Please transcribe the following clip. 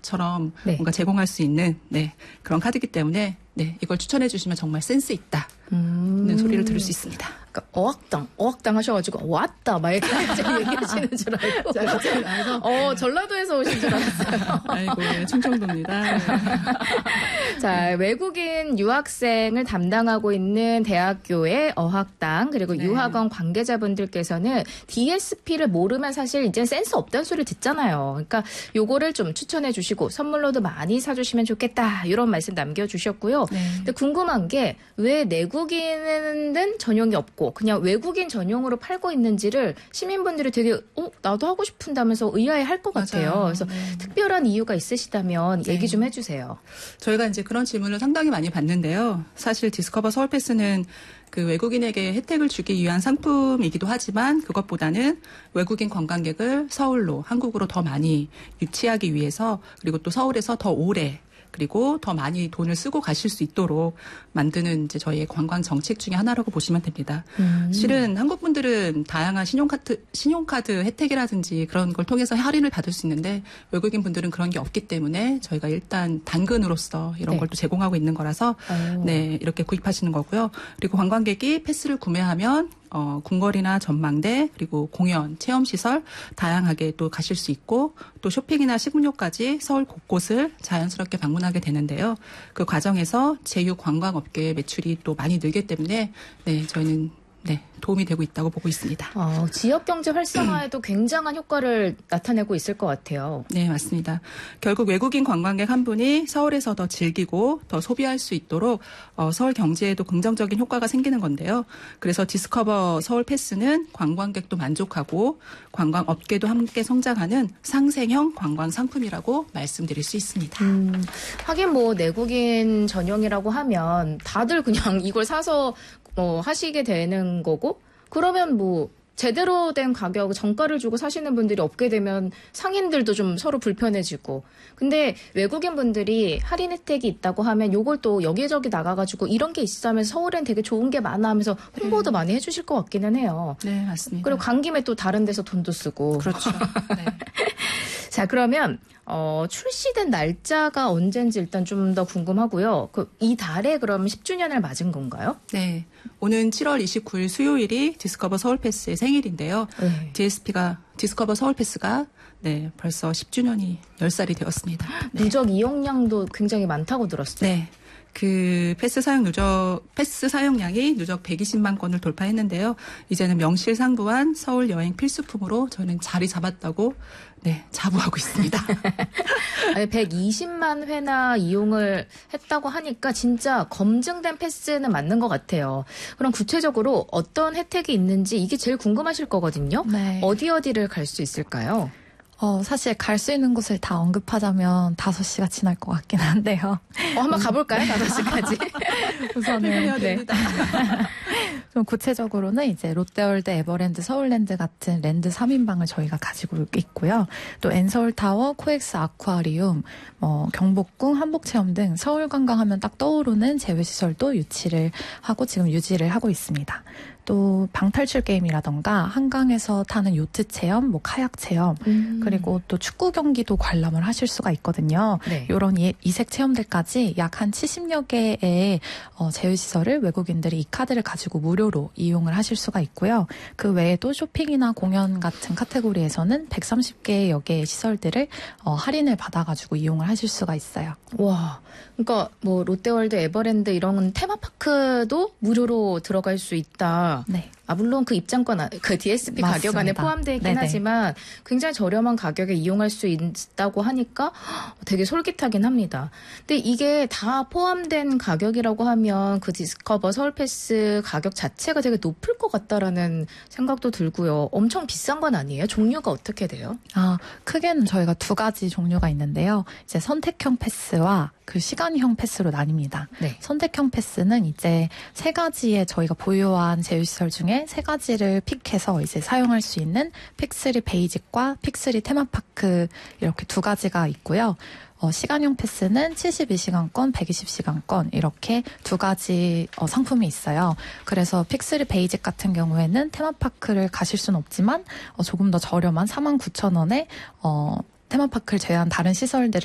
카드처럼 뭔가 제공할 수 있는 그런 카드이기 때문에 이걸 추천해 주시면 정말 센스 있다는 소리를 들을 수 있습니다. 그러니까 어학당 하셔가지고 왔다 막 이렇게 얘기하시는 줄 알고 전라도에서 오신 줄 알았어요. 아이고 충청도입니다. 자, 외국인 유학생을 담당하고 있는 대학교의 어학당 그리고 유학원 관계자분들께서는 DSP를 모르면 사실 이제 센스 없다는 소리를 듣잖아요. 그러니까 요거를 좀 추천해 주시고 선물로도 많이 사주시면 좋겠다 이런 말씀 남겨주셨고요. 근데 궁금한 게 왜 내국인은 전용이 없고 그냥 외국인 전용으로 팔고 있는지를 시민분들이 되게 나도 하고 싶은다면서 의아해할 것 같아요. 그래서 특별한 이유가 있으시다면 얘기 좀 해주세요. 저희가 이제 그런 질문을 상당히 많이 받는데요. 사실 디스커버 서울 패스는 그 외국인에게 혜택을 주기 위한 상품이기도 하지만 그것보다는 외국인 관광객을 서울로 한국으로 더 많이 유치하기 위해서 그리고 또 서울에서 더 오래 그리고 더 많이 돈을 쓰고 가실 수 있도록 만드는 이제 저희의 관광 정책 중에 하나라고 보시면 됩니다. 실은 한국 분들은 다양한 신용카드 혜택이라든지 그런 걸 통해서 할인을 받을 수 있는데 외국인 분들은 그런 게 없기 때문에 저희가 일단 당근으로서 이런 걸 또 제공하고 있는 거라서 이렇게 구입하시는 거고요. 그리고 관광객이 패스를 구매하면 궁궐이나 전망대 그리고 공연, 체험시설 다양하게 또 가실 수 있고 또 쇼핑이나 식문료까지 서울 곳곳을 자연스럽게 방문하게 되는데요. 그 과정에서 제휴관광업계의 매출이 또 많이 늘기 때문에 저희는 도움이 되고 있다고 보고 있습니다. 지역경제 활성화에도 굉장한 효과를 나타내고 있을 것 같아요. 네, 맞습니다. 결국 외국인 관광객 한 분이 서울에서 더 즐기고 더 소비할 수 있도록 서울 경제에도 긍정적인 효과가 생기는 건데요. 그래서 디스커버 서울 패스는 관광객도 만족하고 관광업계도 함께 성장하는 상생형 관광 상품이라고 말씀드릴 수 있습니다. 하긴 내국인 전용이라고 하면 다들 그냥 이걸 사서 하시게 되는 거고 그러면 제대로 된 가격 정가를 주고 사시는 분들이 없게 되면 상인들도 좀 서로 불편해지고 근데 외국인 분들이 할인 혜택이 있다고 하면 요걸 또 여기저기 나가가지고 이런 게 있으면서 서울엔 되게 좋은 게 많아 하면서 홍보도 많이 해주실 것 같기는 해요. 네, 맞습니다. 그리고 간 김에 또 다른 데서 돈도 쓰고. 그렇죠. 자, 그러면 출시된 날짜가 언젠지 일단 좀 더 궁금하고요. 이 달에 그럼 10주년을 맞은 건가요? 네. 오는 7월 29일 수요일이 디스커버 서울패스의 생일인데요. 디스커버 서울패스가 벌써 10주년이 10살이 되었습니다. 누적 이용량도 굉장히 많다고 들었어요. 네. 그 패스 사용량이 누적 120만 건을 돌파했는데요. 이제는 명실상부한 서울 여행 필수품으로 저는 자리 잡았다고 자부하고 있습니다. 120만 회나 이용을 했다고 하니까 진짜 검증된 패스는 맞는 것 같아요. 그럼 구체적으로 어떤 혜택이 있는지 이게 제일 궁금하실 거거든요. 어디를 갈 수 있을까요? 사실 갈 수 있는 곳을 다 언급하자면 5시가 지날 것 같긴 한데요. 한번 가볼까요? 5시까지. 우선은 좀 구체적으로는 이제 롯데월드, 에버랜드, 서울랜드 같은 랜드 3인방을 저희가 가지고 있고요. 또 엔서울타워, 코엑스 아쿠아리움, 경복궁, 한복체험 등 서울 관광하면 딱 떠오르는 제외시설도 유치를 하고 지금 유지를 하고 있습니다. 또 방탈출 게임이라던가 한강에서 타는 요트 체험, 카약 체험, 그리고 또 축구 경기도 관람을 하실 수가 있거든요. 이런 이색 체험들까지 약 한 70여 개의 제휴시설을 외국인들이 이 카드를 가지고 무료로 이용을 하실 수가 있고요. 그 외에도 쇼핑이나 공연 같은 카테고리에서는 130개여 개의 시설들을 할인을 받아가지고 이용을 하실 수가 있어요. 와, 그러니까 롯데월드, 에버랜드 이런 테마파크도 무료로 들어갈 수 있다. 물론 그 입장권, 그 DSP 맞습니다. 가격 안에 포함되어 있긴 하지만 굉장히 저렴한 가격에 이용할 수 있다고 하니까 되게 솔깃하긴 합니다. 근데 이게 다 포함된 가격이라고 하면 그 디스커버 서울패스 가격 자체가 되게 높을 것 같다라는 생각도 들고요. 엄청 비싼 건 아니에요? 종류가 어떻게 돼요? 크게는 저희가 2가지 종류가 있는데요. 이제 선택형 패스와 그 시간형 패스로 나뉩니다. 선택형 패스는 이제 3가지의 저희가 보유한 제휴시설 중에 3가지를 픽해서 이제 사용할 수 있는 픽3 베이직과 픽3 테마파크 이렇게 2가지가 있고요. 시간형 패스는 72시간권, 120시간권 이렇게 2가지 상품이 있어요. 그래서 픽3 베이직 같은 경우에는 테마파크를 가실 수는 없지만 조금 더 저렴한 49,000원에 테마파크를 제외한 다른 시설들을